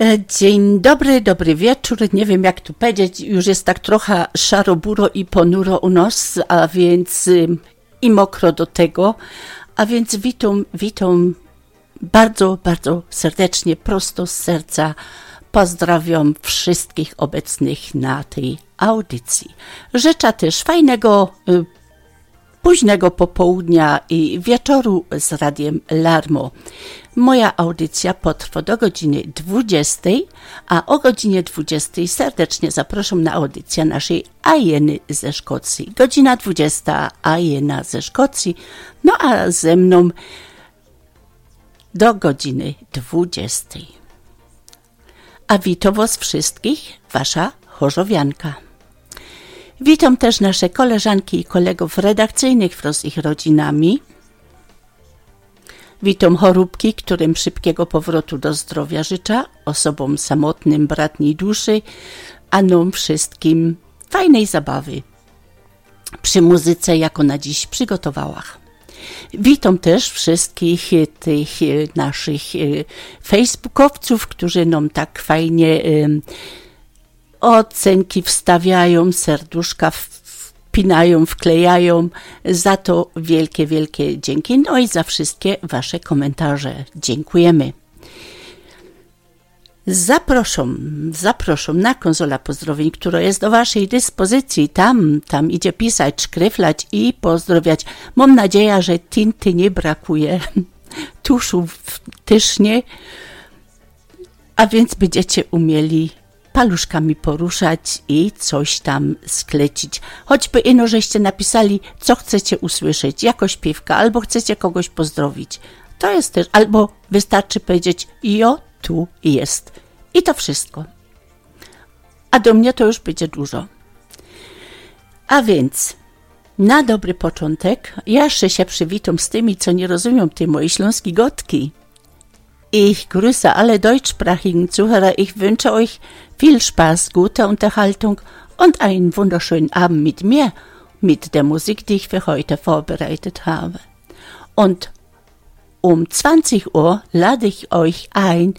Dzień dobry, dobry wieczór. Nie wiem jak tu powiedzieć, już jest tak trochę szaro-buro i ponuro u nas, a więc i mokro do tego. A więc witam bardzo, bardzo serdecznie, prosto z serca. Pozdrawiam wszystkich obecnych na tej audycji. Życzę też fajnego późnego popołudnia i wieczoru z Radiem Larmo. Moja audycja potrwa do godziny 20, a o godzinie 20 serdecznie zapraszam na audycję naszej Ajeny ze Szkocji. Godzina 20, Ajena ze Szkocji, no a ze mną do godziny 20. A witam was wszystkich, wasza chorzowianka. Witam też nasze koleżanki i kolegów redakcyjnych wraz z ich rodzinami. Witam choróbki, którym szybkiego powrotu do zdrowia życzę, osobom samotnym, bratniej duszy, a nam wszystkim fajnej zabawy przy muzyce, jaką na dziś przygotowałam. Witam też wszystkich tych naszych facebookowców, którzy nam tak fajnie ocenki wstawiają, serduszka wpinają, wklejają. Za to wielkie, wielkie dzięki. No i za wszystkie wasze komentarze. Dziękujemy. Zapraszam na konsola pozdrowień, która jest do waszej dyspozycji. Tam idzie pisać, szkryflać i pozdrowiać. Mam nadzieję, że tinty nie brakuje. Tuszu też nie. A więc będziecie umieli paluszkami poruszać i coś tam sklecić. Choćby ino żeście napisali, co chcecie usłyszeć, jako śpiewka, albo chcecie kogoś pozdrowić. To jest też, albo wystarczy powiedzieć, jo, tu jest. I to wszystko. A do mnie to już będzie dużo. A więc, na dobry początek, ja jeszcze się przywitam z tymi, co nie rozumią tej mojej śląskiej gotki. Ich grüße alle deutschsprachigen Zuhörer. Ich wünsche euch viel Spaß, gute Unterhaltung und einen wunderschönen Abend mit mir, mit der Musik, die ich für heute vorbereitet habe. Und um 20 Uhr lade ich euch ein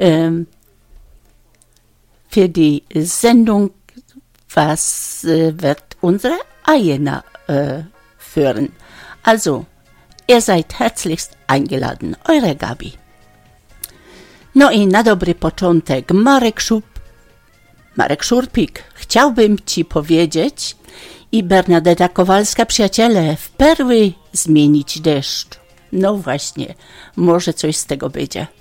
für die Sendung, was wird unsere Ajena führen. Also, ihr seid herzlichst eingeladen. Eure Gabi. No i na dobry początek, Marek Szurpik, chciałbym ci powiedzieć i Bernadetta Kowalska, przyjaciele, w perły zmienić deszcz. No właśnie, może coś z tego będzie.